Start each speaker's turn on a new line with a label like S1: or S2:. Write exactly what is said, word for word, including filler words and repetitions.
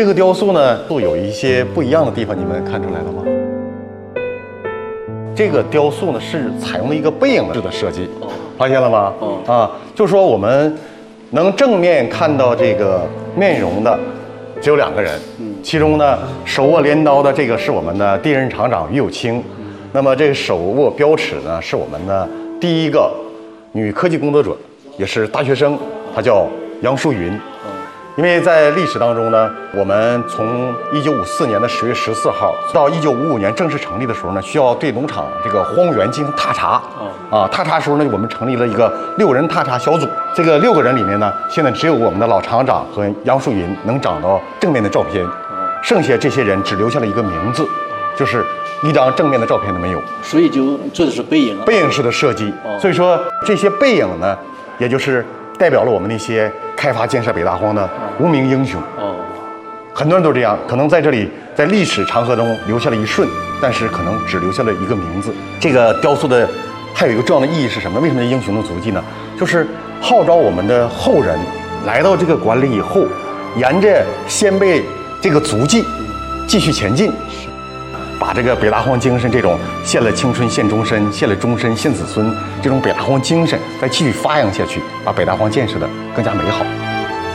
S1: 这个雕塑呢，都有一些不一样的地方，你们看出来了吗？这个雕塑呢是采用了一个背影式的设计，发现了吗？啊，就是说我们能正面看到这个面容的只有两个人，其中呢手握镰刀的这个是我们的第一任厂长于有清，那么这个手握标尺呢是我们的第一个女科技工作者，也是大学生，她叫杨淑云。因为在历史当中呢，我们从一九五四年的十月十四号到一九五五年正式成立的时候呢，需要对农场这个荒原进行踏查。啊，踏查时候呢，我们成立了一个六人踏查小组。这个六个人里面呢，现在只有我们的老厂长和杨树云能找到正面的照片，剩下这些人只留下了一个名字，就是一张正面的照片都没有。
S2: 所以就做的是背影啊，
S1: 背影式的设计。所以说这些背影呢，也就是代表了我们那些开发建设北大荒的无名英雄。哦，很多人都这样，可能在这里在历史长河中留下了一瞬，但是可能只留下了一个名字。这个雕塑的还有一个重要的意义是什么？为什么英雄的足迹呢？就是号召我们的后人来到这个馆里以后，沿着先辈这个足迹继续前进，把这个北大荒精神，这种献了青春献终身，献了终身献子孙这种北大荒精神再继续发扬下去，把北大荒建设的更加美好。